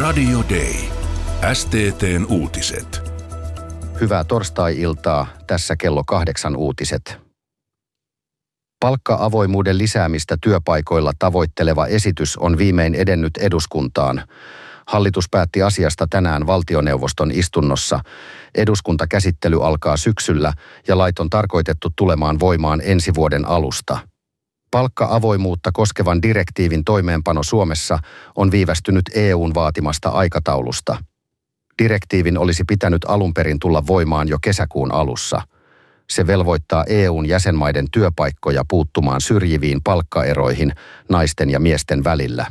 Radio Day. STT:n uutiset. Hyvää torstai-iltaa, tässä kello 8 uutiset. Palkka-avoimuuden lisäämistä työpaikoilla tavoitteleva esitys on viimein edennyt eduskuntaan. Hallitus päätti asiasta tänään valtioneuvoston istunnossa. Eduskuntakäsittely alkaa syksyllä ja lait on tarkoitettu tulemaan voimaan ensi vuoden alusta. Palkka-avoimuutta koskevan direktiivin toimeenpano Suomessa on viivästynyt EU:n vaatimasta aikataulusta. Direktiivin olisi pitänyt alun perin tulla voimaan jo kesäkuun alussa. Se velvoittaa EU:n jäsenmaiden työpaikkoja puuttumaan syrjiviin palkkaeroihin naisten ja miesten välillä.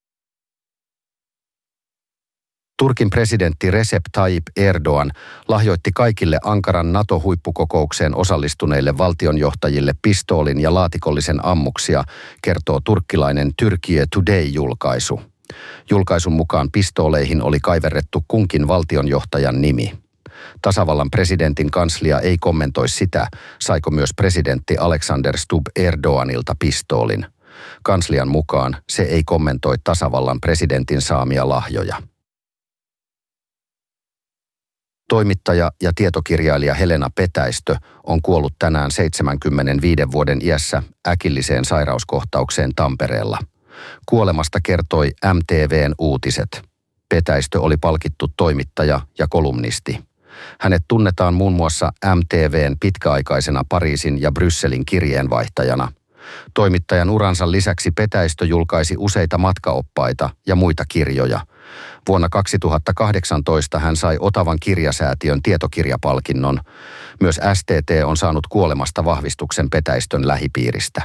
Turkin presidentti Recep Tayyip Erdoğan lahjoitti kaikille Ankaran NATO-huippukokoukseen osallistuneille valtionjohtajille pistoolin ja laatikollisen ammuksia, kertoo turkkilainen Türkiye Today-julkaisu. Julkaisun mukaan pistooleihin oli kaiverrettu kunkin valtionjohtajan nimi. Tasavallan presidentin kanslia ei kommentoi sitä, saiko myös presidentti Alexander Stubb Erdoğanilta pistoolin. Kanslian mukaan se ei kommentoi tasavallan presidentin saamia lahjoja. Toimittaja ja tietokirjailija Helena Petäistö on kuollut tänään 75 vuoden iässä äkilliseen sairauskohtaukseen Tampereella. Kuolemasta kertoi MTV:n uutiset. Petäistö oli palkittu toimittaja ja kolumnisti. Hänet tunnetaan muun muassa MTV:n pitkäaikaisena Pariisin ja Brysselin kirjeenvaihtajana. Toimittajan uransa lisäksi Petäistö julkaisi useita matkaoppaita ja muita kirjoja. Vuonna 2018 hän sai Otavan kirjasäätiön tietokirjapalkinnon. Myös STT on saanut kuolemasta vahvistuksen Petäistön lähipiiristä.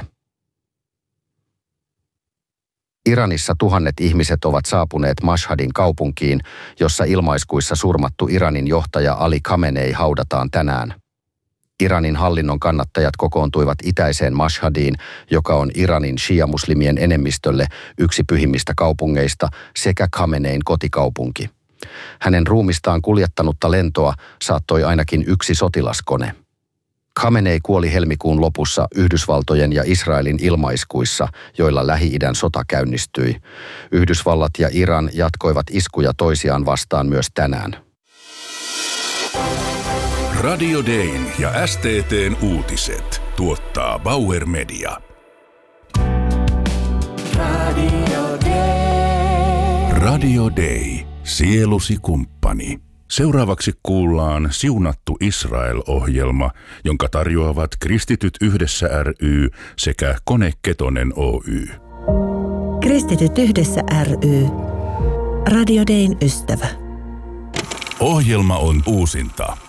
Iranissa tuhannet ihmiset ovat saapuneet Mashhadin kaupunkiin, jossa ilmaiskuissa surmattu Iranin johtaja Ali Khamenei haudataan tänään. Iranin hallinnon kannattajat kokoontuivat itäiseen Mashhadiin, joka on Iranin shia-muslimien enemmistölle yksi pyhimmistä kaupungeista sekä Khamenein kotikaupunki. Hänen ruumistaan kuljettanutta lentoa saattoi ainakin yksi sotilaskone. Khamenei kuoli helmikuun lopussa Yhdysvaltojen ja Israelin ilmaiskuissa, joilla Lähi-idän sota käynnistyi. Yhdysvallat ja Iran jatkoivat iskuja toisiaan vastaan myös tänään. Radio Dayn ja STT:n uutiset tuottaa Bauer Media. Radio Day, sielusi kumppani. Seuraavaksi kuullaan Siunattu Israel-ohjelma, jonka tarjoavat Kristityt yhdessä ry sekä Kone Ketonen Oy. Kristityt yhdessä ry. Radio Dayn ystävä. Ohjelma on uusinta.